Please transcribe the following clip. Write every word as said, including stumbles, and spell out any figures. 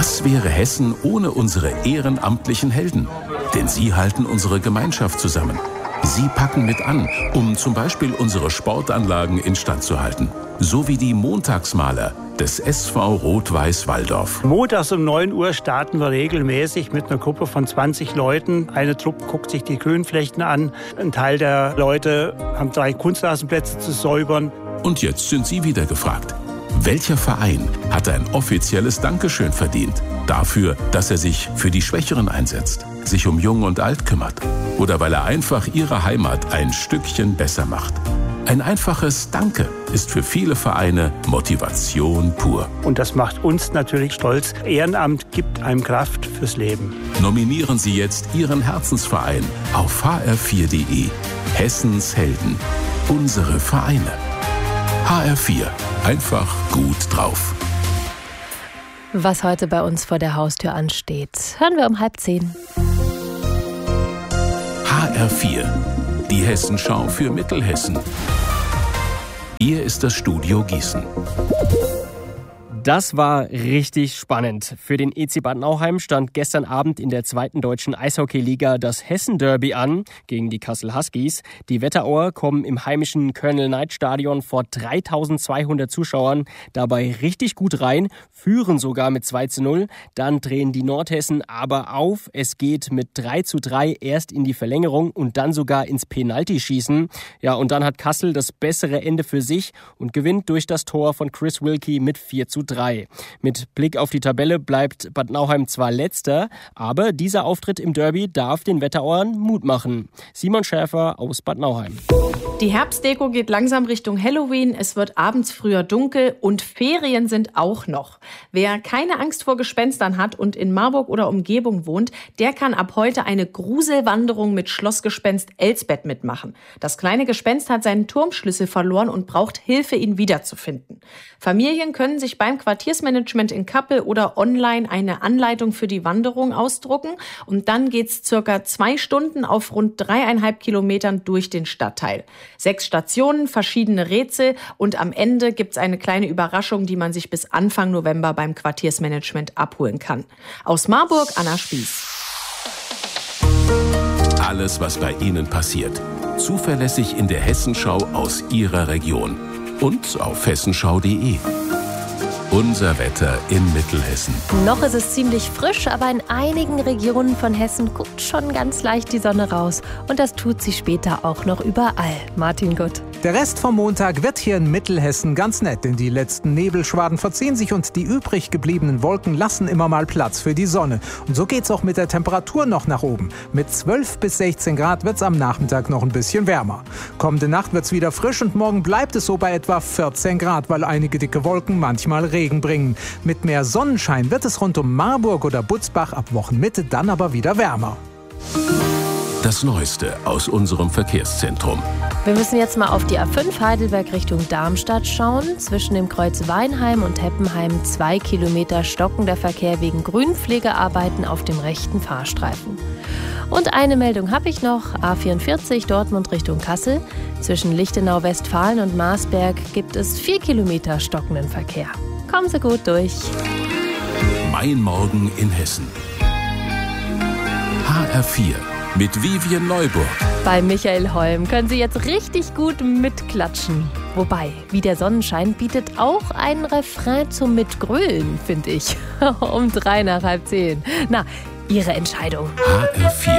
Was wäre Hessen ohne unsere ehrenamtlichen Helden? Denn sie halten unsere Gemeinschaft zusammen. Sie packen mit an, um zum Beispiel unsere Sportanlagen instand zu halten. So wie die Montagsmaler des S V Rot-Weiß Walldorf. Montags um neun Uhr starten wir regelmäßig mit einer Gruppe von zwanzig Leuten. Eine Truppe guckt sich die Grünflächen an. Ein Teil der Leute haben drei Kunstrasenplätze zu säubern. Und jetzt sind Sie wieder gefragt. Welcher Verein hat ein offizielles Dankeschön verdient? Dafür, dass er sich für die Schwächeren einsetzt, sich um Jung und Alt kümmert oder weil er einfach ihre Heimat ein Stückchen besser macht. Ein einfaches Danke ist für viele Vereine Motivation pur. Und das macht uns natürlich stolz. Ehrenamt gibt einem Kraft fürs Leben. Nominieren Sie jetzt Ihren Herzensverein auf h r vier punkt d e. Hessens Helden. Unsere Vereine. H R vier. Einfach gut drauf. Was heute bei uns vor der Haustür ansteht, hören wir um halb zehn. H R vier. Die Hessenschau für Mittelhessen. Hier ist das Studio Gießen. Das war richtig spannend. Für den E C Bad Nauheim stand gestern Abend in der zweiten deutschen Eishockeyliga das Hessen-Derby an gegen die Kassel Huskies. Die Wetterauer kommen im heimischen Colonel-Knight-Stadion vor dreitausendzweihundert Zuschauern dabei richtig gut rein, führen sogar mit zwei zu null. Dann drehen die Nordhessen aber auf. Es geht mit drei zu drei erst in die Verlängerung und dann sogar ins Penaltyschießen. Ja, und dann hat Kassel das bessere Ende für sich und gewinnt durch das Tor von Chris Wilkie mit vier zu drei. Mit Blick auf die Tabelle bleibt Bad Nauheim zwar letzter, aber dieser Auftritt im Derby darf den Wetterauern Mut machen. Simon Schäfer aus Bad Nauheim. Die Herbstdeko geht langsam Richtung Halloween, es wird abends früher dunkel und Ferien sind auch noch. Wer keine Angst vor Gespenstern hat und in Marburg oder Umgebung wohnt, der kann ab heute eine Gruselwanderung mit Schlossgespenst Elsbeth mitmachen. Das kleine Gespenst hat seinen Turmschlüssel verloren und braucht Hilfe, ihn wiederzufinden. Familien können sich beim Quartiersmanagement in Kappel oder online eine Anleitung für die Wanderung ausdrucken und dann geht's circa zwei Stunden auf rund dreieinhalb Kilometern durch den Stadtteil. Sechs Stationen, verschiedene Rätsel und am Ende gibt's eine kleine Überraschung, die man sich bis Anfang November beim Quartiersmanagement abholen kann. Aus Marburg, Anna Spieß. Alles, was bei Ihnen passiert. Zuverlässig in der Hessenschau aus Ihrer Region. Und auf hessenschau punkt d e. Unser Wetter in Mittelhessen. Noch ist es ziemlich frisch, aber in einigen Regionen von Hessen guckt schon ganz leicht die Sonne raus. Und das tut sie später auch noch überall. Martin Gutt. Der Rest vom Montag wird hier in Mittelhessen ganz nett, denn die letzten Nebelschwaden verziehen sich und die übrig gebliebenen Wolken lassen immer mal Platz für die Sonne. Und so geht's auch mit der Temperatur noch nach oben. Mit zwölf bis sechzehn Grad wird's am Nachmittag noch ein bisschen wärmer. Kommende Nacht wird's wieder frisch und morgen bleibt es so bei etwa vierzehn Grad, weil einige dicke Wolken manchmal Regen bringen. Mit mehr Sonnenschein wird es rund um Marburg oder Butzbach ab Wochenmitte dann aber wieder wärmer. Das Neueste aus unserem Verkehrszentrum. Wir müssen jetzt mal auf die A fünf Heidelberg Richtung Darmstadt schauen. Zwischen dem Kreuz Weinheim und Heppenheim zwei Kilometer stockender Verkehr wegen Grünpflegearbeiten auf dem rechten Fahrstreifen. Und eine Meldung habe ich noch. A vierundvierzig Dortmund Richtung Kassel. Zwischen Lichtenau-Westfalen und Marsberg gibt es vier Kilometer stockenden Verkehr. Kommen Sie gut durch. Mein Morgen in Hessen. H R vier. Mit Vivian Neuburg. Bei Michael Holm können Sie jetzt richtig gut mitklatschen. Wobei, wie der Sonnenschein bietet auch einen Refrain zum Mitgrölen, finde ich. Um drei nach halb zehn. Na, Ihre Entscheidung. H R vier.